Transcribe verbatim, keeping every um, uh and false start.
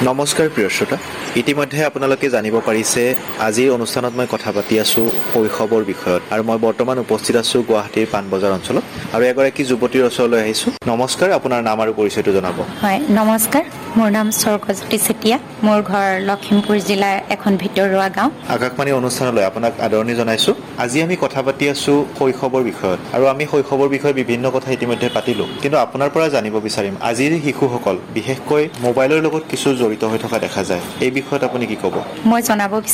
নমস্কাৰ প্ৰিয় শ্ৰোতা, ইতিমধ্যে আপোনালোকে জানিব পাৰিছে আজিৰ অনুষ্ঠানত মই কথা পাতি আছোঁ শৈশৱৰ বিষয়ত আৰু মই বৰ্তমান উপস্থিত আছোঁ গুৱাহাটীৰ পাণবজাৰ অঞ্চলত আৰু এগৰাকী যুৱতীৰ ওচৰলৈ আহিছোঁ। নমস্কাৰ, আপোনাৰ নাম আৰু পৰিচয়টো জনাব। হয়, নমস্কাৰ। মোৰ নাম স্বৰ্গজ্যোতি চেতিয়া। মোৰ ঘৰ লখিমপুৰ জিলাৰ এখন ভিতৰুৱা গাঁও। আকাশবাণী অনুষ্ঠানলৈ আপোনাক আদৰণি জনাইছোঁ। আজি আমি কথা পাতি আছোঁ শৈশৱৰ বিষয়ত আৰু আমি শৈশৱৰ বিষয়ে বিভিন্ন কথা ইতিমধ্যে পাতিলোঁ, কিন্তু আপোনাৰ পৰা জানিব বিচাৰিম আজিৰ শিশুসকল বিশেষকৈ মোবাইলৰ লগত কিছু জড়িত হৈ থকা দেখা যায়। এই বিষয়ত আপুনি কি ক'ব? মই জনাব